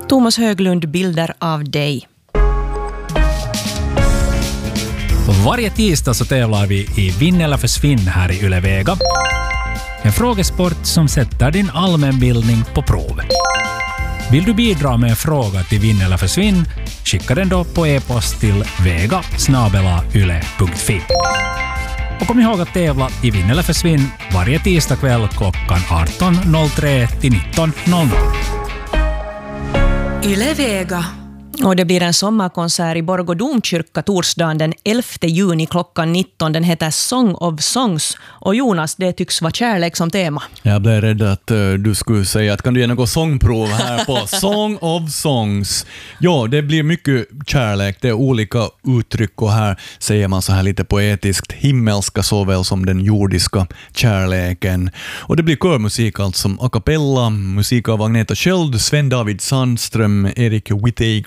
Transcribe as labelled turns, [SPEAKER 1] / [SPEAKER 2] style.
[SPEAKER 1] Thomas Höglund, bilder av dig.
[SPEAKER 2] Varje tisdag så tävlar vi i Vinn eller försvinn här i Yle Vega. En frågesport som sätter din allmänbildning på prov. Vill du bidra med en fråga till Vinn eller försvinn? Skicka den då på e-post till vega@yle.fi. Och kom ihåg att tävla i Vinn eller försvinn varje tisdag kväll klockan 18.03 till 19.00.
[SPEAKER 1] Yle Vega. Och det blir en sommarkonsert i Borgå domkyrka torsdagen den 11 juni klockan 19. Den heter Song of Songs. Och Jonas, det tycks vara kärlek som tema.
[SPEAKER 3] Jag blev rädd att du skulle säga att kan du ge något sångprov här på Song of Songs. Ja, det blir mycket kärlek. Det är olika uttryck och här säger man så här lite poetiskt himmelska såväl som den jordiska kärleken. Och det blir körmusik alltså a cappella, musik av Agneta Sköld, Sven David Sandström, Erik Whittaker